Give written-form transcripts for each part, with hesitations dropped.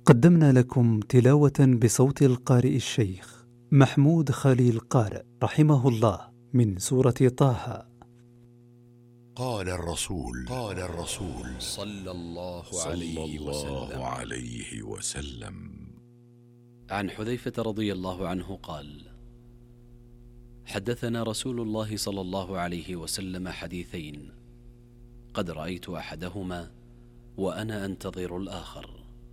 قدمنا لكم تلاوة بصوت القارئ الشيخ محمود خليل قارئ رحمه الله من سورة طه. قال الرسول صلى الله عليه وسلم عن حذيفة رضي الله عنه قال: حدثنا رسول الله صلى الله عليه وسلم حديثين قد رأيت أحدهما وأنا أنتظر الآخر.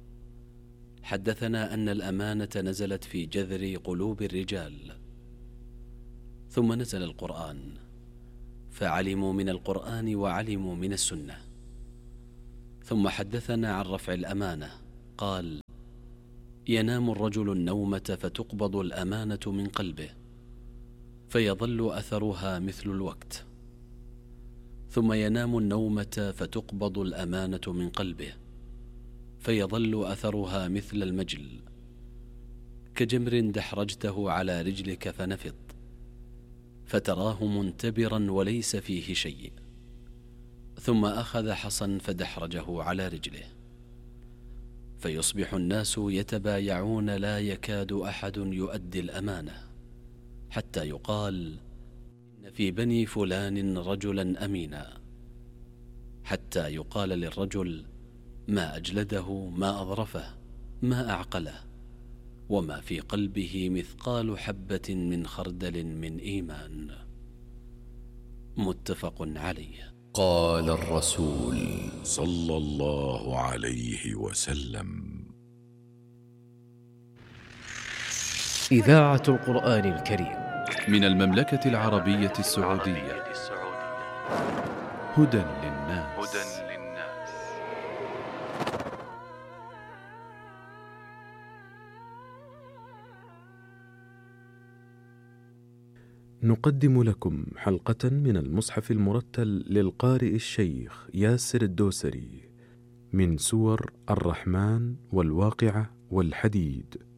حدثنا أن الأمانة نزلت في جذر قلوب الرجال، ثم نزل القرآن فعلموا من القرآن وعلموا من السنة. ثم حدثنا عن رفع الأمانة قال: ينام الرجل النومة فتقبض الأمانة من قلبه فيظل أثرها مثل الوقت، ثم ينام النومة فتقبض الأمانة من قلبه فيظل أثرها مثل المجل، كجمر دحرجته على رجلك فنفض فتراه منتبرا وليس فيه شيء، ثم أخذ حصا فدحرجه على رجله فيصبح الناس يتبايعون لا يكاد أحد يؤدي الأمانة، حتى يقال: إن في بني فلان رجلا أمينا، حتى يقال للرجل: ما أجلده، ما أظرفه، ما أعقله، وما في قلبه مثقال حبة من خردل من إيمان. متفق عليه. قال الرسول صلى الله عليه وسلم: إذاعة القرآن الكريم من المملكة العربية السعودية. هدى للناس. نقدم لكم حلقة من المصحف المرتل للقارئ الشيخ ياسر الدوسري من سور الرحمن والواقعة والحديد.